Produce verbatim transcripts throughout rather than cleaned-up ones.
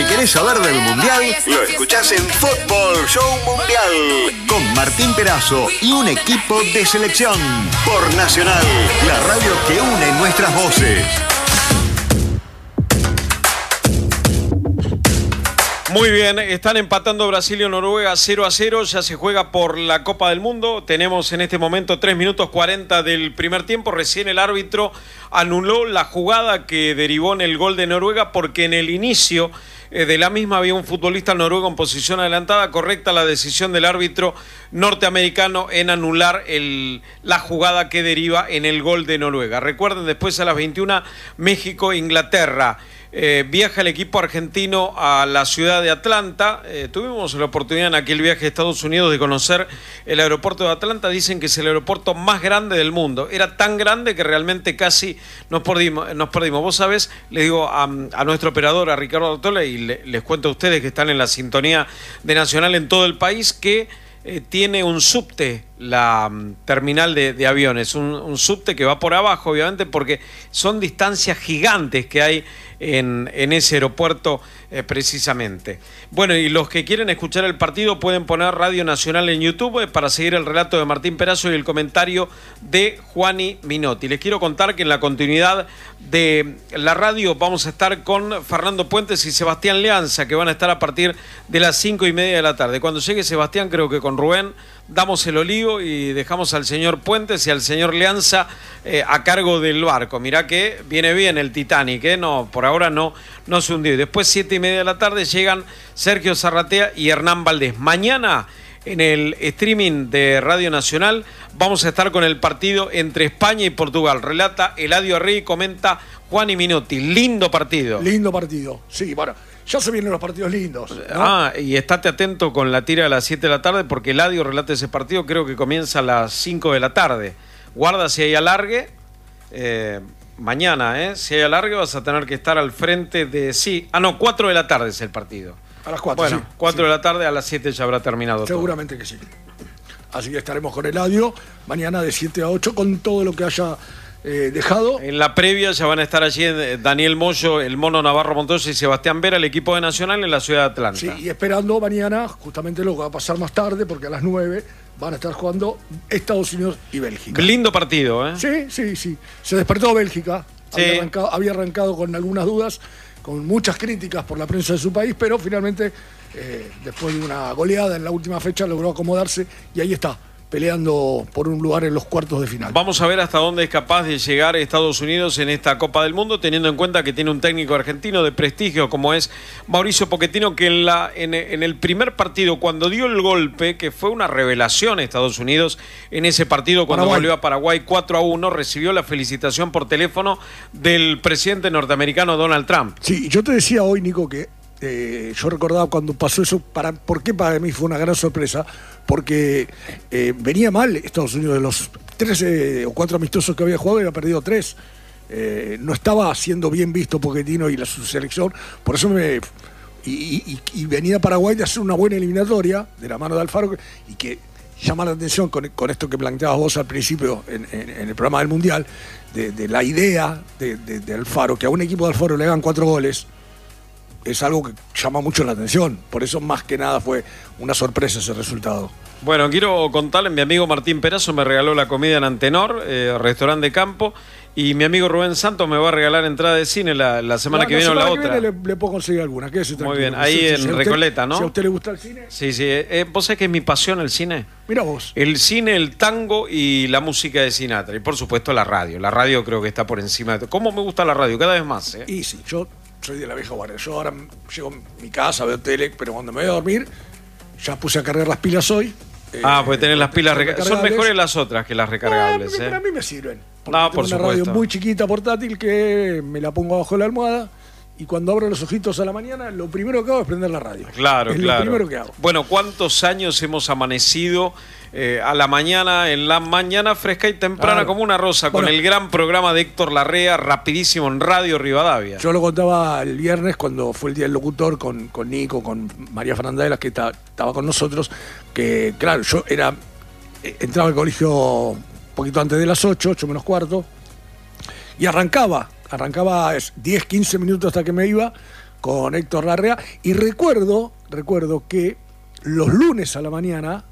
que querés saber del Mundial lo escuchás en Fútbol Show Mundial con Martín Perazo y un equipo de selección por Nacional, la radio que une nuestras voces. Muy bien, están empatando Brasil y Noruega cero a cero, ya se juega por la Copa del Mundo. Tenemos en este momento tres minutos cuarenta del primer tiempo. Recién el árbitro anuló la jugada que derivó en el gol de Noruega porque en el inicio eh, de la misma había un futbolista noruego en posición adelantada. Correcta la decisión del árbitro norteamericano en anular el, la jugada que deriva en el gol de Noruega. Recuerden, después a las veintiuna, México-Inglaterra. Eh, viaja el equipo argentino a la ciudad de Atlanta. Eh, tuvimos la oportunidad en aquel viaje a Estados Unidos de conocer el aeropuerto de Atlanta. Dicen que es el aeropuerto más grande del mundo. Era tan grande que realmente casi nos perdimos. Nos perdimos. Vos sabés, le digo a, a nuestro operador, a Ricardo Artola, y le, les cuento a ustedes que están en la sintonía de Nacional en todo el país, que Eh, tiene un subte la um, terminal de, de aviones, un, un subte que va por abajo, obviamente, porque son distancias gigantes que hay en, en ese aeropuerto eh, precisamente. Bueno, y los que quieren escuchar el partido pueden poner Radio Nacional en YouTube eh, para seguir el relato de Martín Perazo y el comentario de Juani Minotti. Les quiero contar que en la continuidad de la radio vamos a estar con Fernando Puentes y Sebastián Leanza, que van a estar a partir de las cinco y media de la tarde. Cuando llegue Sebastián, creo que con Rubén damos el olivo y dejamos al señor Puentes y al señor Leanza eh, a cargo del barco. Mirá que viene bien el Titanic, ¿eh? No, por ahora no, no se hundió. Y después, siete y media de la tarde, llegan Sergio Zarratea y Hernán Valdés. Mañana, en el streaming de Radio Nacional, vamos a estar con el partido entre España y Portugal. Relata Eladio Arrey y comenta Juani Minotti. Lindo partido. Lindo partido, sí, bueno. Ya se vienen los partidos lindos, ¿no? Ah, y estate atento con la tira a las siete de la tarde, porque Eladio relata ese partido, creo que comienza a las cinco de la tarde. Guarda si hay alargue, eh, mañana, ¿eh? Si hay alargue vas a tener que estar al frente de... Sí, ah, no, cuatro de la tarde es el partido. A las cuatro, bueno, sí. cuatro sí. de la tarde, a las siete ya habrá terminado. Seguramente todo. Que sí. Así que estaremos con Eladio mañana de siete a ocho con todo lo que haya... Eh, dejado. En la previa ya van a estar allí Daniel Moyo, el Mono Navarro Montoya y Sebastián Vera, el equipo de Nacional en la ciudad de Atlanta. Sí, y esperando mañana, justamente lo que va a pasar más tarde, porque a las nueve van a estar jugando Estados Unidos y Bélgica. Lindo partido, ¿eh? Sí, sí, sí. Se despertó Bélgica. Sí. Había, arrancado, había arrancado con algunas dudas, con muchas críticas por la prensa de su país, pero finalmente, eh, después de una goleada en la última fecha, logró acomodarse y ahí está, peleando por un lugar en los cuartos de final. Vamos a ver hasta dónde es capaz de llegar Estados Unidos en esta Copa del Mundo, teniendo en cuenta que tiene un técnico argentino de prestigio como es Mauricio Pochettino, que en, la, en, en el primer partido, cuando dio el golpe, que fue una revelación Estados Unidos en ese partido, cuando Paraguay. volvió a Paraguay cuatro a uno, recibió la felicitación por teléfono del presidente norteamericano Donald Trump. Sí, yo te decía hoy, Nico, que eh, yo recordaba cuando pasó eso, para, ¿por qué para mí fue una gran sorpresa? Porque eh, venía mal Estados Unidos, de los trece o cuatro amistosos que había jugado, había perdido tres. Eh, no estaba siendo bien visto Pochettino y la su selección, por eso me... Y, y, y venía a Paraguay de hacer una buena eliminatoria de la mano de Alfaro, y que llama la atención con, con esto que planteabas vos al principio en, en, en el programa del Mundial, de, de la idea de, de, de Alfaro, que a un equipo de Alfaro le hagan cuatro goles, es algo que llama mucho la atención. Por eso más que nada fue una sorpresa ese resultado. Bueno, quiero contarles, mi amigo Martín Perazo me regaló la comida en Antenor, eh, restaurante de campo, y mi amigo Rubén Santos me va a regalar entrada de cine la, la semana la, que la viene o la que otra. Viene le, le puedo conseguir alguna, quédese tranquilo. Muy bien, ahí si, en si Recoleta, usted, ¿no? Si a usted le gusta el cine. Sí, sí. Eh, ¿Vos sabés que es mi pasión el cine? Mira vos. El cine, el tango y la música de Sinatra. Y por supuesto la radio. La radio creo que está por encima de todo. ¿Cómo me gusta la radio? Cada vez más, ¿eh? Y sí, yo soy de la vieja guardia. Yo ahora llego a mi casa, veo tele, pero cuando me voy a dormir, ya puse a cargar las pilas hoy. Ah, eh, pues tenés las pilas recargables. Son recargables. mejores las otras que las recargables, Ah, ¿eh? Para mí me sirven. Porque No, tengo por una supuesto. radio muy chiquita, portátil, que me la pongo abajo de la almohada, y cuando abro los ojitos a la mañana, lo primero que hago es prender la radio. Claro, es claro. lo primero que hago. Bueno, ¿cuántos años hemos amanecido eh, a la mañana, en la mañana fresca y temprana, Claro. como una rosa, Bueno, con el gran programa de Héctor Larrea, rapidísimo en Radio Rivadavia? Yo lo contaba el viernes cuando fue el Día del Locutor con, con Nico, con María Fernanda de las, que ta, estaba con nosotros, que claro, yo era entraba al colegio un poquito antes de las ocho, ocho menos cuarto, y arrancaba, arrancaba diez, quince minutos hasta que me iba, con Héctor Larrea. Y recuerdo, recuerdo que los lunes a la mañana,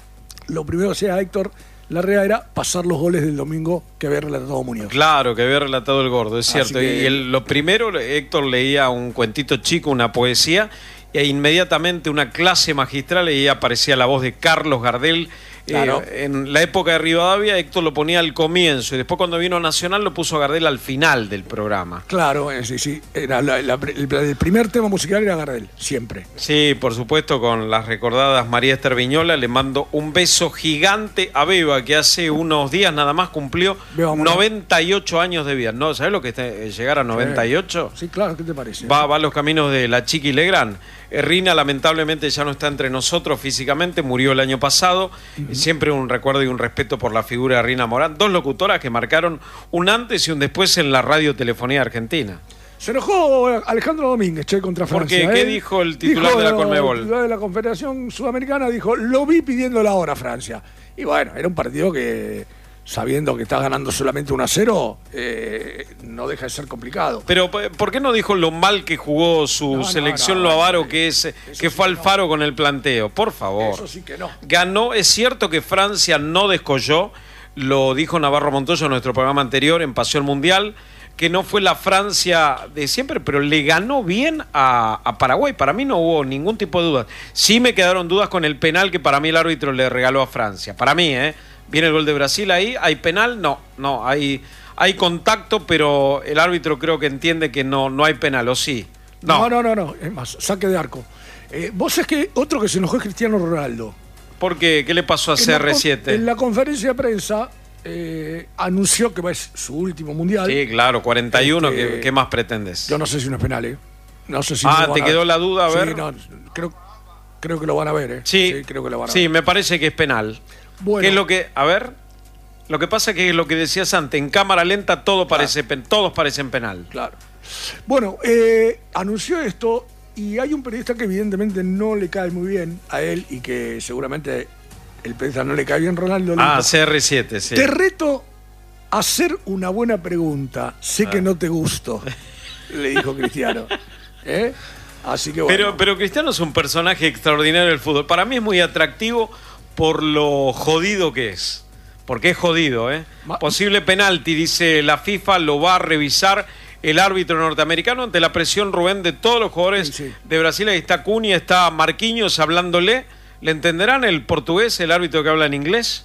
lo primero que hacía Héctor Larrea era pasar los goles del domingo que había relatado Muñoz. Claro, que había relatado el Gordo, es cierto. Que... Y el, lo primero, Héctor leía un cuentito chico, una poesía, e inmediatamente una clase magistral, y ahí aparecía la voz de Carlos Gardel. Claro. Eh, en la época de Rivadavia, Héctor lo ponía al comienzo, y después cuando vino Nacional lo puso a Gardel al final del programa. Claro, eh, sí, sí. Era la, la, el, el primer tema musical era Gardel, siempre. Sí, por supuesto, con las recordadas María Esther Viñola. Le mando un beso gigante a Beba, que hace unos días nada más cumplió Beba, noventa y ocho años de vida. ¿No? ¿Sabes lo que es llegar a noventa y ocho? Sí, claro, ¿qué te parece? Va, va a los caminos de la Chiqui Legrand. Rina lamentablemente ya no está entre nosotros físicamente, murió el año pasado. Uh-huh. Siempre un recuerdo y un respeto por la figura de Rina Morán, dos locutoras que marcaron un antes y un después en la radiotelefonía argentina. Se enojó Alejandro Domínguez, che, contra Francia. ¿Por qué? ¿Qué ¿eh? dijo el titular dijo, de la Conmebol? El titular de la Confederación Sudamericana dijo, lo vi pidiendo la hora a Francia. Y bueno, era un partido que, sabiendo que está ganando solamente uno a cero, eh, no deja de ser complicado. Pero ¿por qué no dijo lo mal que jugó su no, selección no, no, lo avaro que es, que fue sí Alfaro no. con el planteo? Por favor. Eso sí que no. Ganó, es cierto que Francia no descolló, lo dijo Navarro Montoya en nuestro programa anterior en Pasión Mundial, que no fue la Francia de siempre, pero le ganó bien a, a Paraguay. Para mí no hubo ningún tipo de dudas. Sí me quedaron dudas con el penal que para mí el árbitro le regaló a Francia. Para mí, ¿eh? Viene el gol de Brasil ahí, ¿hay penal? No, no, hay, hay contacto, pero el árbitro creo que entiende que no, no hay penal, ¿o sí? No, no, no, no, no. Es más, saque de arco. Eh, vos es que otro que se enojó es Cristiano Ronaldo. ¿Por qué? ¿Qué le pasó a C R siete? En la conferencia de prensa eh, anunció que es su último mundial. Sí, claro, cuarenta y uno, este, ¿qué, ¿qué más pretendes? Yo no sé si no es penal, ¿eh? No sé si ah, ¿te quedó la duda? A ver. Sí, no, creo, creo que lo van a ver, ¿eh? Sí, sí, creo que lo van a sí ver. Me parece que es penal. Bueno. ¿Qué es lo que, a ver, lo que pasa es que es lo que decías antes, en cámara lenta todo claro. parece, todos parecen penal. Claro. Bueno, eh, anunció esto y hay un periodista que evidentemente no le cae muy bien a él y que seguramente el periodista no le cae bien, Ronaldo. Ah, C R siete, sí. Te reto a hacer una buena pregunta. Sé ah. que no te gusto, le dijo Cristiano. ¿Eh? Así que bueno. Pero, pero Cristiano es un personaje extraordinario del fútbol. Para mí es muy atractivo por lo jodido que es. Porque es jodido, ¿eh? Ma- Posible penalti, dice la FIFA, lo va a revisar el árbitro norteamericano ante la presión, Rubén, de todos los jugadores sí, sí. de Brasil. Ahí está Cunha, está Marquinhos hablándole. ¿Le entenderán el portugués, el árbitro que habla en inglés?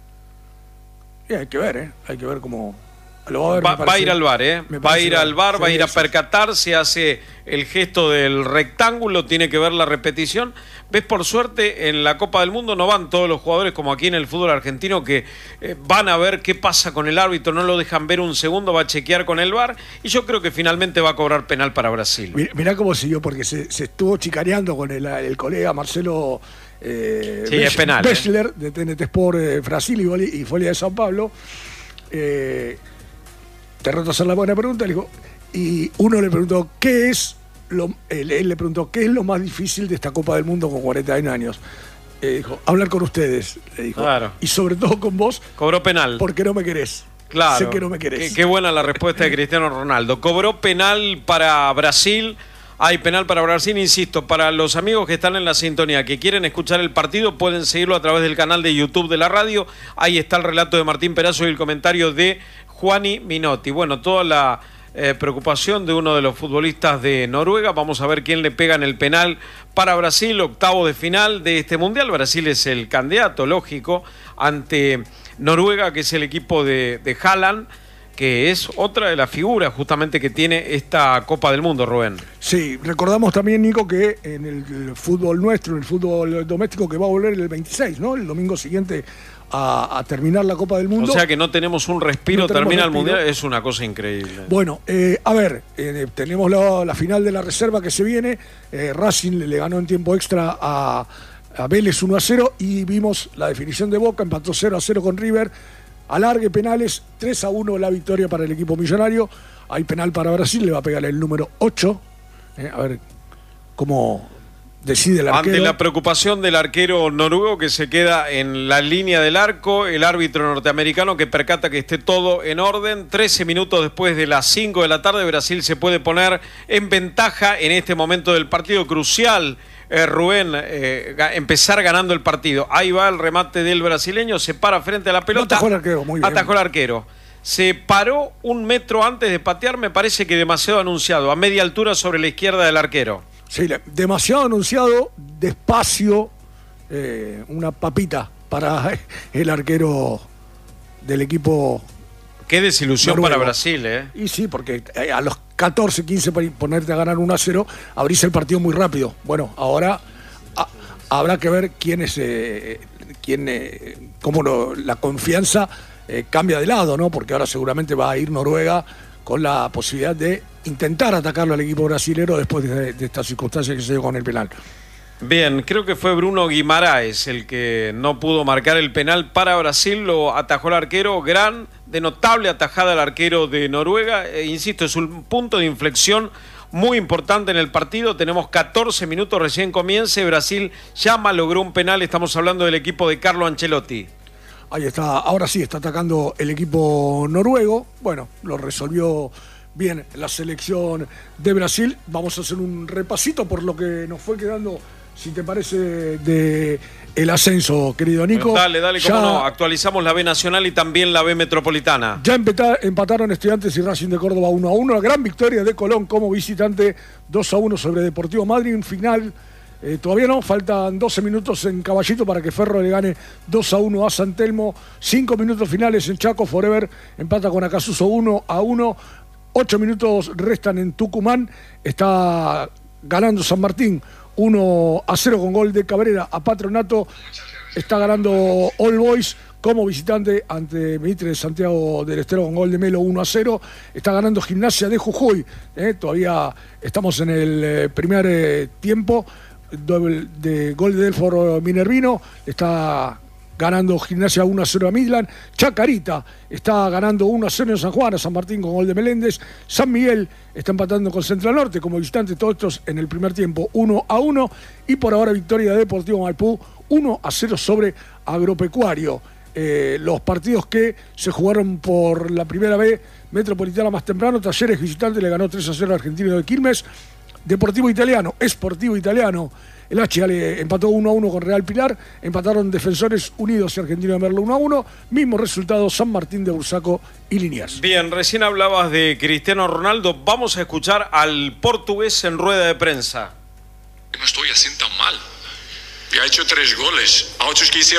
Sí, hay que ver, ¿eh? Hay que ver cómo... Lo va, a ver, va, va a ir al bar, ¿eh? Va a ir al bar, sí, va a ir a sí, percatarse, hace el gesto del rectángulo, tiene que ver la repetición. ¿Ves? Por suerte, en la Copa del Mundo no van todos los jugadores como aquí en el fútbol argentino que eh, van a ver qué pasa con el árbitro, no lo dejan ver un segundo, va a chequear con el bar y yo creo que finalmente va a cobrar penal para Brasil. Mirá, mirá cómo siguió, porque se, se estuvo chicaneando con el, el colega Marcelo eh, sí, Bech, es penal, Bechler, ¿eh? de T N T Sport eh, Brasil y, y Folia de Sao Paulo. Eh, te reto a hacer la buena pregunta, le dijo, y uno le preguntó qué es lo, él, él le preguntó qué es lo más difícil de esta Copa del Mundo con cuarenta y uno años. Eh, dijo, hablar con ustedes, le dijo, claro. Y sobre todo con vos. Cobró penal. Porque no me querés. Claro. Sé que no me querés. Qué, qué buena la respuesta de Cristiano Ronaldo. Cobró penal para Brasil. Hay penal para Brasil, insisto, para los amigos que están en la sintonía, que quieren escuchar el partido, pueden seguirlo a través del canal de YouTube de la radio. Ahí está el relato de Martín Perazo y el comentario de Juani Minotti. Bueno, toda la eh, preocupación de uno de los futbolistas de Noruega. Vamos a ver quién le pega en el penal para Brasil, octavo de final de este Mundial. Brasil es el candidato, lógico, ante Noruega, que es el equipo de, de Haaland, que es otra de las figuras justamente que tiene esta Copa del Mundo, Rubén. Sí, recordamos también, Nico, que en el fútbol nuestro, en el fútbol doméstico, que va a volver el veintiséis, ¿no? El domingo siguiente a, a terminar la Copa del Mundo. O sea que no tenemos un respiro, no tenemos termina respiro. El Mundial, es una cosa increíble. Bueno, eh, a ver, eh, tenemos la, la final de la reserva que se viene. Eh, Racing le, le ganó en tiempo extra a, a Vélez uno a cero y vimos la definición de Boca, empató cero a cero con River. Alargue penales, tres a uno la victoria para el equipo millonario. Hay penal para Brasil, le va a pegar el número ocho. Eh, a ver cómo decide el arquero. Ante la preocupación del arquero noruego que se queda en la línea del arco, el árbitro norteamericano que percata que esté todo en orden. trece minutos después de las cinco de la tarde, Brasil se puede poner en ventaja en este momento del partido crucial. Eh, Rubén, eh, empezar ganando el partido. Ahí va el remate del brasileño, se para frente a la pelota. Atajó el arquero, muy bien. Atajó el arquero. Se paró un metro antes de patear, me parece que demasiado anunciado, a media altura sobre la izquierda del arquero. Sí, demasiado anunciado, despacio, eh, una papita para el arquero del equipo. Qué desilusión noruego. Para Brasil, ¿eh? Y sí, porque a los catorce, quince para ponerte a ganar uno a cero, abrís el partido muy rápido. Bueno, ahora a, habrá que ver quién es, eh, quién, eh, cómo lo, la confianza eh, cambia de lado, ¿no? Porque ahora seguramente va a ir Noruega con la posibilidad de intentar atacarlo al equipo brasilero después de, de esta circunstancia que se dio con el penal. Bien, creo que fue Bruno Guimaraes el que no pudo marcar el penal para Brasil, lo atajó el arquero, gran, de notable atajada al arquero de Noruega, e, insisto, es un punto de inflexión muy importante en el partido, tenemos catorce minutos, recién comienza, Brasil ya malogró un penal, estamos hablando del equipo de Carlo Ancelotti. Ahí está, ahora sí está atacando el equipo noruego, bueno, lo resolvió bien la selección de Brasil. Vamos a hacer un repasito por lo que nos fue quedando, si te parece, de el ascenso, querido Nico. Bueno, dale, dale, ya, cómo no, actualizamos la B Nacional y también la B Metropolitana. Ya empeta, empataron Estudiantes y Racing de Córdoba uno a uno, la gran victoria de Colón como visitante dos a uno sobre Deportivo Madrid, un final. Eh, todavía no, faltan doce minutos en Caballito para que Ferro le gane dos a uno a San Telmo. cinco minutos finales en Chaco, Forever empata con Acasuso uno a uno. ocho minutos restan en Tucumán. Está ganando San Martín uno a cero con gol de Cabrera a Patronato. Está ganando All Boys como visitante ante Mitre de Santiago del Estero con gol de Melo uno a cero. Está ganando Gimnasia de Jujuy. Eh, todavía estamos en el eh, primer eh, tiempo. Doble de gol de Delfor Minervino, está ganando Gimnasia uno a cero a Midland. Chacarita está ganando uno a cero en San Juan a San Martín con gol de Meléndez. San Miguel está empatando con Central Norte como visitante, todos estos en el primer tiempo uno a uno. Y por ahora victoria de Deportivo Maipú uno a cero sobre Agropecuario. Eh, los partidos que se jugaron por la primera vez, Metropolitana más temprano, Talleres visitante le ganó tres a cero al Argentino de Quilmes. Deportivo Italiano, Sportivo Italiano, el H le empató uno a uno con Real Pilar, empataron Defensores Unidos y Argentino de Merlo uno a uno, mismo resultado San Martín de Bursaco y Liniers. Bien, recién hablabas de Cristiano Ronaldo, vamos a escuchar al portugués en rueda de prensa. No estoy haciendo tan mal, ya he hecho tres goles, a otros que hicieron